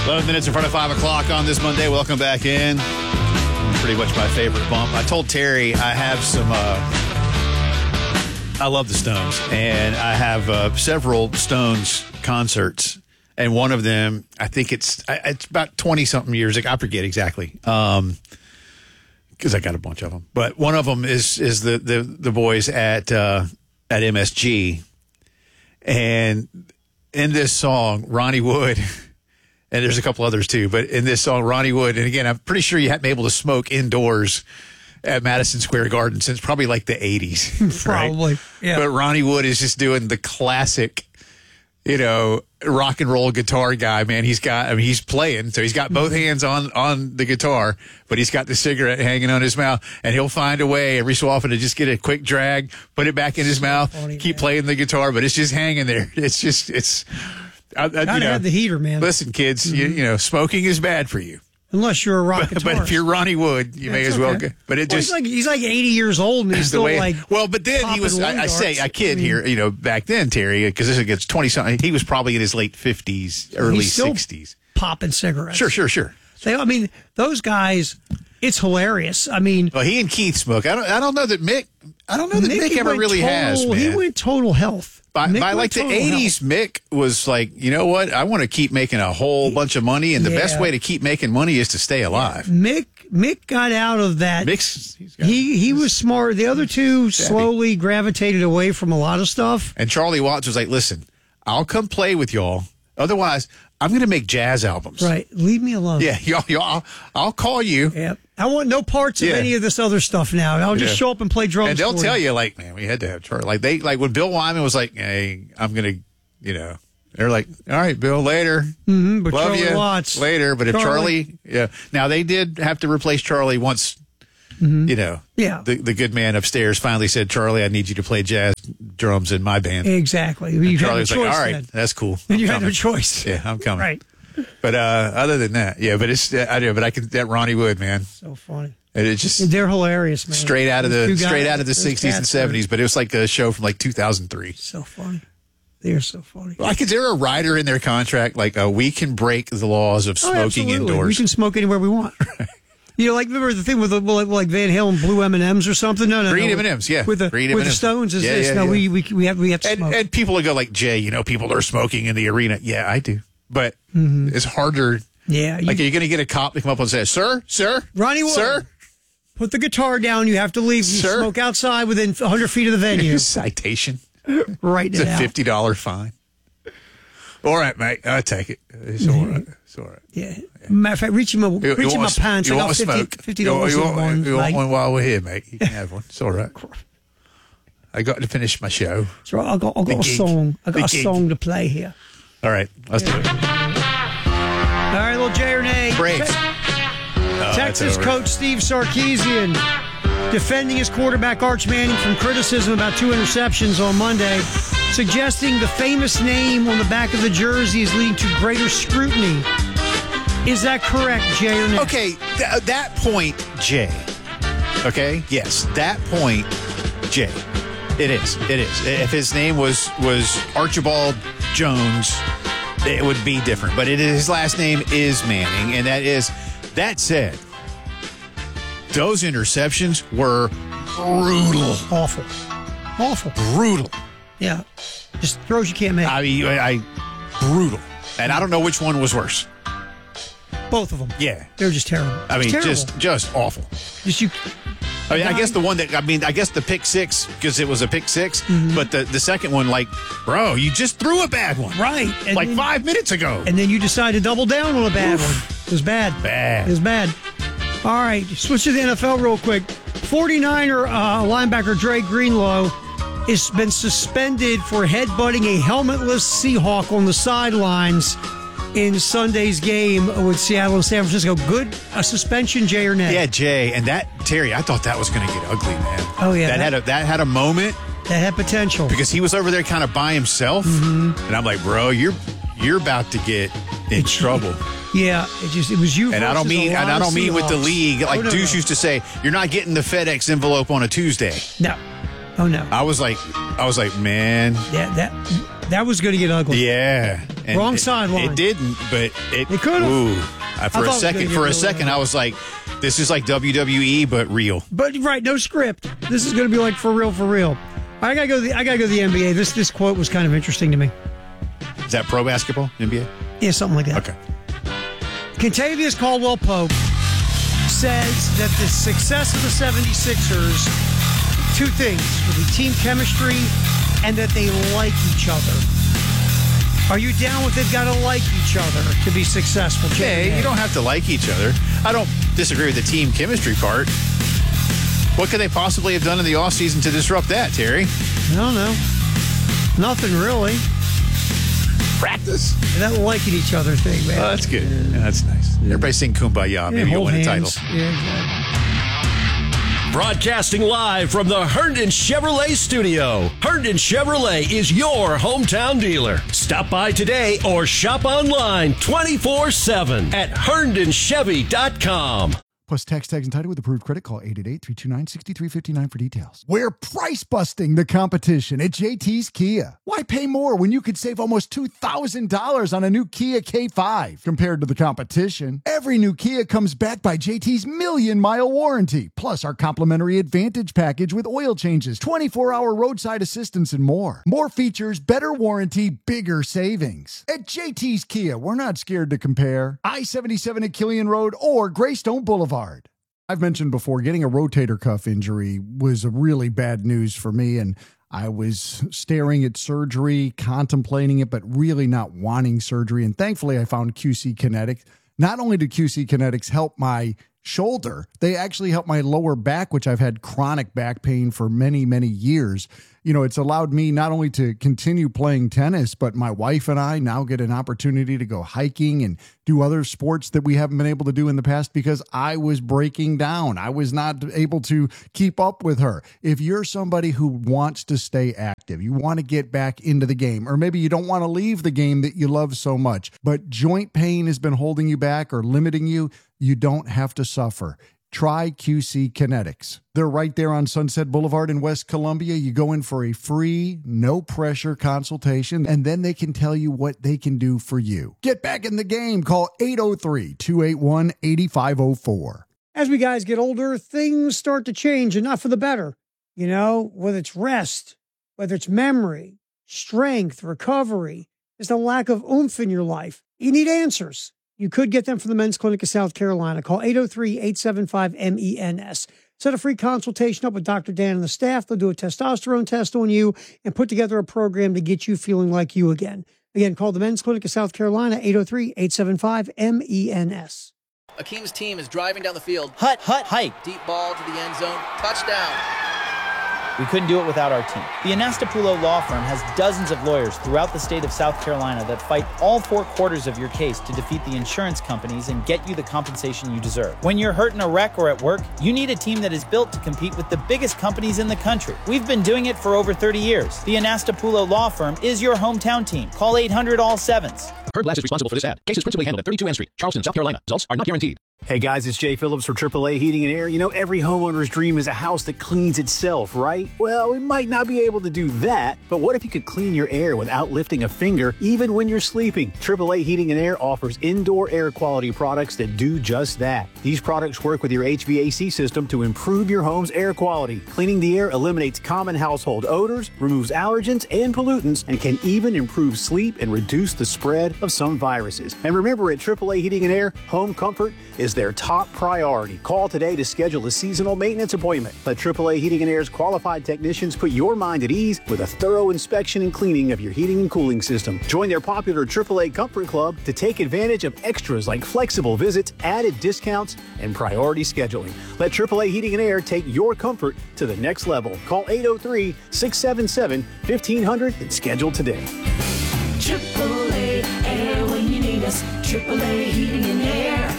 11 minutes in front of 5 o'clock on this Monday. Welcome back in. Pretty much my favorite bump. I told Terry I have some, I love the Stones, and I have several Stones concerts, and one of them, I think it's about 20-something years ago. I forget exactly, because I got a bunch of them. But one of them is the boys at MSG, and in this song, Ronnie Wood, and there's a couple others too, but in this song, Ronnie Wood, and again, I'm pretty sure you haven't been able to smoke indoors at Madison Square Garden since probably like the 80s. Probably, right? yeah. But Ronnie Wood is just doing the classic, rock and roll guitar guy, man. He's playing, so he's got both hands on the guitar, but he's got the cigarette hanging on his mouth, and he'll find a way every so often to just get a quick drag, put it back in his mouth, keep playing the guitar, but it's just hanging there. Gotta have the heater, man. Listen, kids, smoking is bad for you. Unless you're a rock guitarist. But if you're Ronnie Wood, you may as well go. But he's like 80 years old and he's still like. Well, but then he was. I kid here. Back then, Terry, because this gets 20-something. He was probably in his late 50s, early 60s, popping cigarettes. Sure. Those guys. It's hilarious. Well, he and Keith smoke. I don't know that Mick. I don't know that Mick ever really has. Man. He went total health. By like the 80s, Mick was like, you know what? I want to keep making a whole bunch of money, and the best way to keep making money is to stay alive. Mick got out of that. He was smart. The other two slowly gravitated away from a lot of stuff. And Charlie Watts was like, listen, I'll come play with y'all. Otherwise, I'm going to make jazz albums. Right. Leave me alone. Yeah, y'all, I'll call you. Yeah. I want no parts of any of this other stuff now. I'll just show up and play drums. And they'll tell you, like, man, we had to have Charlie. Like when Bill Wyman was like, hey, I'm going to, they're like, all right, Bill, later. Mm-hmm, but love Charlie you Watts. later. But if Charlie, now they did have to replace Charlie once, the good man upstairs finally said, Charlie, I need you to play jazz drums in my band. Exactly. Charlie was like, all right, that's cool. And you had no choice. Yeah, I'm coming. Right. But other than that, but it's that Ronnie Wood, man. So funny. And it's just they're hilarious, man. Straight out of the 60s and 70s, but it was like a show from like 2003. So funny. They're so funny. Like, is there a rider in their contract like we can break the laws of smoking indoors? We can smoke anywhere we want. Remember the thing with like Van Halen blue M&Ms or something? No. Green M&Ms, yeah. With the Stones is this. No, we have to smoke. And people will go like, Jay, people are smoking in the arena. Yeah, I do. But it's harder. Yeah. Are you going to get a cop to come up and say, sir, Ronnie Wood, sir, put the guitar down. You have to leave. You smoke outside within 100 feet of the venue. Citation. Right. It's a $50 fine. All right, mate. I'll take it. It's all right. It's all right. Yeah. Matter of fact, reach in my pants. You I want got $50 you want one while we're here, mate? You can have one. It's all right. I got to finish my show. So I got a song. I got a song to play here. All right, let's do it. All right, little Jay or Nay. Braves. Texas coach Steve Sarkisian defending his quarterback Arch Manning from criticism about 2 interceptions on Monday, suggesting the famous name on the back of the jersey is leading to greater scrutiny. Is that correct, Jay or Nay? Okay, that point, Jay. Okay, yes, that point, Jay. It is. If his name was Archibald Jones, it would be different. But his last name is Manning, and that said, those interceptions were brutal. Awful. Brutal. Yeah. Just throws you can't make. Brutal. And I don't know which one was worse. Both of them. Yeah. They're just terrible. Just awful. I guess the pick six, because it was a pick six, but the second one, bro, you just threw a bad one. Right. And 5 minutes ago. And then you decided to double down on a bad one. It was bad. It was bad. All right, switch to the NFL real quick. 49er linebacker Dre Greenlaw has been suspended for headbutting a helmetless Seahawk on the sidelines in Sunday's game with Seattle and San Francisco. Good suspension, Jay or Ned? Yeah, Jay. And Terry, I thought that was going to get ugly, man. Oh, yeah. That had a moment. That had potential. Because he was over there kind of by himself. Mm-hmm. And I'm like, bro, you're about to get in trouble. Yeah, it was you. And I don't mean with the league. Like Deuce used to say, you're not getting the FedEx envelope on a Tuesday. No. Oh no. I was like, man. Yeah, that was going to get ugly. Yeah. And Wrong sideline. It didn't, but it could have. For a second, I was like, this is like WWE, but real. But right, no script. This is going to be like for real, for real. I gotta go to the NBA. This quote was kind of interesting to me. Is that pro basketball, NBA? Yeah, something like that. Okay. Kentavious Caldwell-Pope says that the success of the 76ers, two things, will be team chemistry and that they like each other. Are you down with they've got to like each other to be successful? Okay, you don't have to like each other. I don't disagree with the team chemistry part. What could they possibly have done in the offseason to disrupt that, Terry? I don't know. Nothing really. Practice. That liking each other thing, man. Oh, that's good. Yeah, that's nice. Everybody sing Kumbaya. Maybe you'll win a title. Yeah, exactly. Broadcasting live from the Herndon Chevrolet studio. Herndon Chevrolet is your hometown dealer. Stop by today or shop online 24/7 at HerndonChevy.com. Plus tax tags and title with approved credit. Call 888-329-6359 for details. We're price busting the competition at JT's Kia. Why pay more when you could save almost $2,000 on a new Kia K5 compared to the competition? Every new Kia comes backed by JT's million-mile warranty, plus our complimentary Advantage package with oil changes, 24-hour roadside assistance, and more. More features, better warranty, bigger savings. At JT's Kia, we're not scared to compare. I-77 at Killian Road or Greystone Boulevard. I've mentioned before, getting a rotator cuff injury was a really bad news for me, and I was staring at surgery, contemplating it, but really not wanting surgery. And thankfully, I found QC Kinetics. Not only did QC Kinetics help my shoulder, they actually helped my lower back, which I've had chronic back pain for many, many years. You know, it's allowed me not only to continue playing tennis, but my wife and I now get an opportunity to go hiking and do other sports that we haven't been able to do in the past because I was breaking down. I was not able to keep up with her. If you're somebody who wants to stay active, you want to get back into the game, or maybe you don't want to leave the game that you love so much, but joint pain has been holding you back or limiting you, you don't have to suffer. Try QC Kinetics. They're right there on Sunset Boulevard in West Columbia. You go in for a free, no-pressure consultation, and then they can tell you what they can do for you. Get back in the game. Call 803-281-8504. As we guys get older, things start to change, and not for the better. You know, whether it's rest, whether it's memory, strength, recovery, just a lack of oomph in your life. You need answers. You could get them from the Men's Clinic of South Carolina. Call 803-875-MENS. Set a free consultation up with Dr. Dan and the staff. They'll do a testosterone test on you and put together a program to get you feeling like you again. Again, call the Men's Clinic of South Carolina, 803-875-MENS. Akeem's team is driving down the field. Hut, hike. Deep ball to the end zone. Touchdown. We couldn't do it without our team. The Anastapulo Law Firm has dozens of lawyers throughout the state of South Carolina that fight all 4 quarters of your case to defeat the insurance companies and get you the compensation you deserve. When you're hurt in a wreck or at work, you need a team that is built to compete with the biggest companies in the country. We've been doing it for over 30 years. The Anastapulo Law Firm is your hometown team. Call 800-ALL-7s. Heard Glass is responsible for this ad. Case is principally handled at 32 Ann Street, Charleston, South Carolina. Results are not guaranteed. Hey guys, it's Jay Phillips for AAA Heating and Air. You know, every homeowner's dream is a house that cleans itself, right? Well, we might not be able to do that, but what if you could clean your air without lifting a finger, even when you're sleeping? AAA Heating and Air offers indoor air quality products that do just that. These products work with your HVAC system to improve your home's air quality. Cleaning the air eliminates common household odors, removes allergens and pollutants, and can even improve sleep and reduce the spread of some viruses. And remember, at AAA Heating and Air, home comfort is their top priority. Call today to schedule a seasonal maintenance appointment. Let AAA Heating and Air's qualified technicians put your mind at ease with a thorough inspection and cleaning of your heating and cooling system. Join their popular AAA Comfort Club to take advantage of extras like flexible visits, added discounts, and priority scheduling. Let AAA Heating and Air take your comfort to the next level. Call 803-677-1500 and schedule today. AAA Air when you need us. AAA Heating and Air.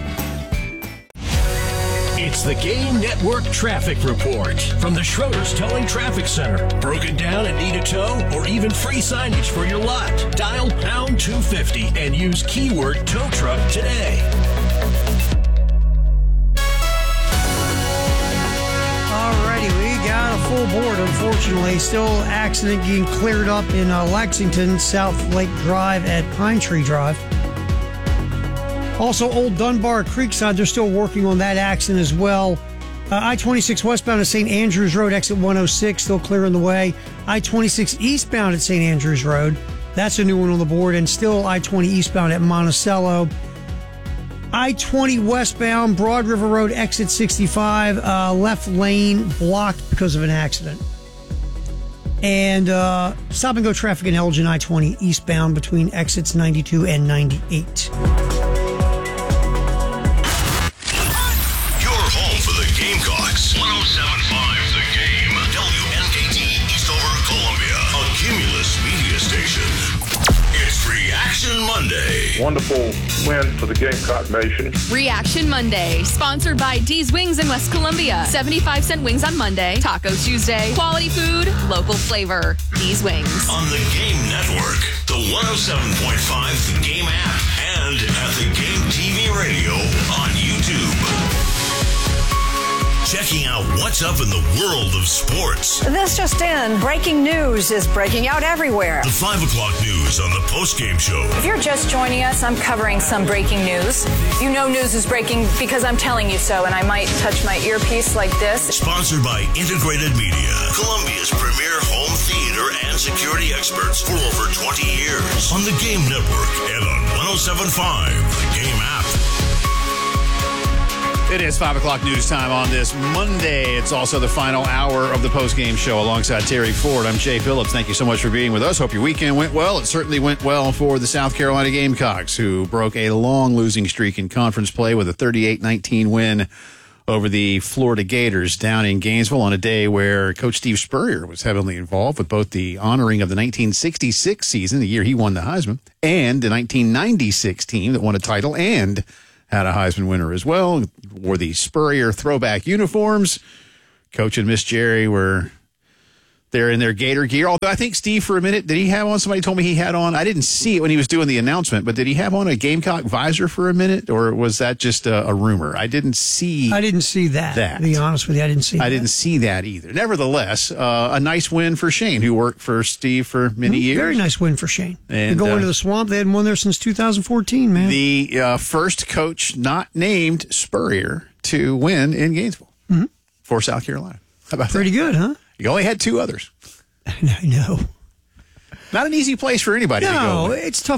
It's the Game Network Traffic Report from the Schroeder's Towing Traffic Center. Broken down and need a tow or even free signage for your lot? Dial pound 250 and use keyword tow truck today. Alrighty, we got a full board, unfortunately. Still accident getting cleared up in Lexington, South Lake Drive at Pine Tree Drive. Also, Old Dunbar Creekside, they're still working on that accident as well. I-26 westbound at St. Andrews Road, exit 106, still clearing the way. I-26 eastbound at St. Andrews Road, that's a new one on the board. And still I-20 eastbound at Monticello. I-20 westbound, Broad River Road, exit 65, left lane blocked because of an accident. And stop and go traffic in Elgin I-20 eastbound between exits 92 and 98. Gamecocks, 107.5 The Game, WSKT Eastover, Columbia, a Cumulus media station. It's Reaction Monday. Wonderful win for the Gamecock Nation. Reaction Monday, sponsored by D's Wings in West Columbia. 75-cent wings on Monday, Taco Tuesday, quality food, local flavor. D's Wings. On the Game Network, the 107.5 The Game app, and at The Game TV radio on YouTube. Checking out what's up in the world of sports. This just in. Breaking news is breaking out everywhere. The 5 o'clock news on the postgame show. If you're just joining us, I'm covering some breaking news. You know news is breaking because I'm telling you so, and I might touch my earpiece like this. Sponsored by Integrated Media, Columbia's premier home theater and security experts for over 20 years. On the Game Network and on 107.5 The Game app. It is 5 o'clock news time on this Monday. It's also the final hour of the post-game show alongside Terry Ford. I'm Jay Phillips. Thank you so much for being with us. Hope your weekend went well. It certainly went well for the South Carolina Gamecocks, who broke a long losing streak in conference play with a 38-19 win over the Florida Gators down in Gainesville on a day where Coach Steve Spurrier was heavily involved with both the honoring of the 1966 season, the year he won the Heisman, and the 1996 team that won a title and had a Heisman winner as well, wore the Spurrier throwback uniforms. Coach and Miss Jerry were there in their Gator gear. Although I think Steve, for a minute, did he have on, somebody told me he had on, I didn't see it when he was doing the announcement, but did he have on a Gamecock visor for a minute, or was that just a rumor? I didn't see that. To be honest with you, I didn't see that. I didn't see that either. Nevertheless, a nice win for Shane, who worked for Steve for many years. Very nice win for Shane. And go into the swamp. They hadn't won there since 2014, man. The first coach not named Spurrier to win in Gainesville for South Carolina. How about Pretty good, huh? You only had 2 others. I know. Not an easy place for anybody to go. No, it's tough.